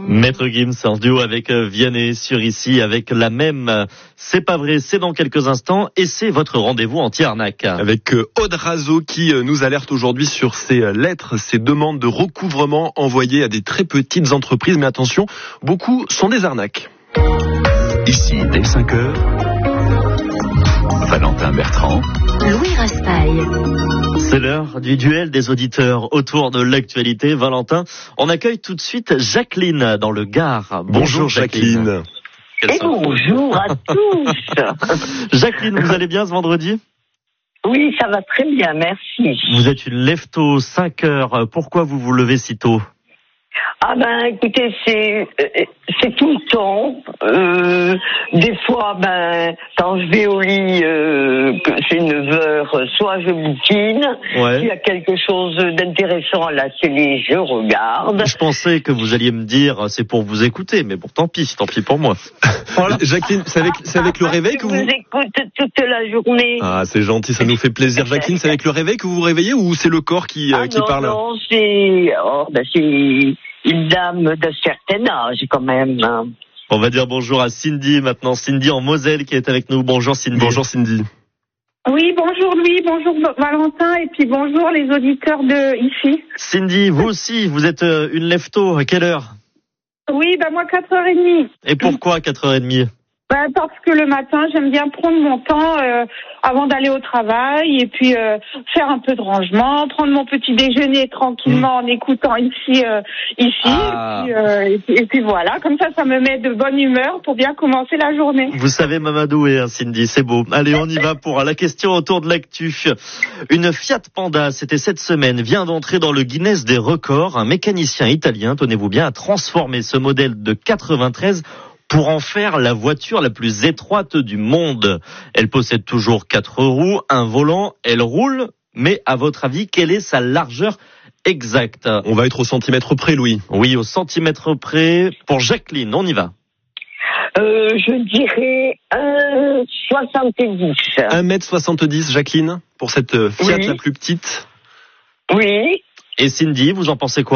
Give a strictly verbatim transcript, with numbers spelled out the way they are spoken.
Maître Gims en duo avec Vianney sur Ici avec la même. C'est pas vrai, c'est dans quelques instants et c'est votre rendez-vous anti-arnaque. Avec Aude Razo qui nous alerte aujourd'hui sur ces lettres, ces demandes de recouvrement envoyées à des très petites entreprises. Mais attention, beaucoup sont des arnaques. Ici, dès cinq heures, Valentin Bertrand, Louis Raspail. C'est l'heure du duel des auditeurs autour de l'actualité. Valentin, on accueille tout de suite Jacqueline dans le Gard. Bonjour, Bonjour Jacqueline. Jacqueline. Et bonjour à tous. Jacqueline, vous allez bien ce vendredi ? Oui, ça va très bien, merci. Vous êtes une lève-tôt, cinq heures. Pourquoi vous vous levez si tôt ? Ah ben, écoutez, c'est c'est tout le temps. Euh, des fois, ben, quand je vais au lit, euh, que c'est neuf heures, soit je bouquine. Ouais. S'il y a quelque chose d'intéressant à la télé, je regarde. Je pensais que vous alliez me dire c'est pour vous écouter, mais bon, tant pis, tant pis pour moi. Voilà. Jacqueline, c'est avec, c'est avec le réveil que je vous... vous écoute toute la journée. Ah, c'est gentil, ça nous fait plaisir. Jacqueline, c'est avec le réveil que vous vous réveillez ou c'est le corps qui, euh, Ah qui non, parle ? non, c'est, oh, ben c'est une dame d'un certain âge quand même. Hein. On va dire bonjour à Cindy maintenant. Cindy en Moselle qui est avec nous. Bonjour Cindy. Bonjour Cindy. Oui, bonjour Louis, bonjour Valentin et puis bonjour les auditeurs de Ici. Cindy, vous aussi, vous êtes une lève-tôt. À quelle heure ? Oui, ben moi quatre heures trente. Et pourquoi quatre heures trente ? Ben parce que le matin, j'aime bien prendre mon temps euh, avant d'aller au travail et puis euh, faire un peu de rangement, prendre mon petit déjeuner tranquillement mmh. en écoutant ici, euh, ici ah. et, puis, euh, et, puis, et puis voilà, comme ça, ça me met de bonne humeur pour bien commencer la journée. Vous savez m'amadouer, hein, Cindy, c'est beau. Allez, on y va pour la question autour de l'actu. Une Fiat Panda, c'était cette semaine, vient d'entrer dans le Guinness des records. Un mécanicien italien, tenez-vous bien, a transformé ce modèle de quatre-vingt-treize pour en faire la voiture la plus étroite du monde. Elle possède toujours quatre roues, un volant, elle roule, mais à votre avis, quelle est sa largeur exacte ? On va être au centimètre près, Louis. Oui, au centimètre près. Pour Jacqueline, on y va. Euh, je dirais un mètre soixante-dix. un mètre soixante-dix, Jacqueline, pour cette Fiat oui. la plus petite. Oui. Et Cindy, vous en pensez quoi ?